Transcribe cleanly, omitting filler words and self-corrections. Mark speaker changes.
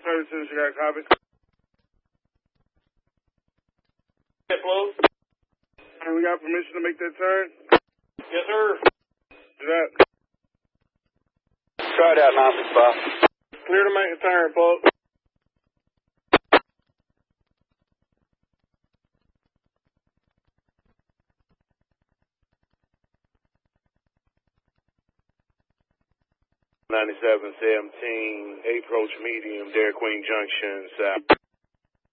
Speaker 1: Services, you got a copy?
Speaker 2: Hello?
Speaker 1: We got permission to make that turn?
Speaker 2: Yes, sir.
Speaker 1: Do that.
Speaker 2: Try it out, 965. Clear to make the turn, folks.
Speaker 1: '97-17, approach medium, Dairy Queen Junction, south.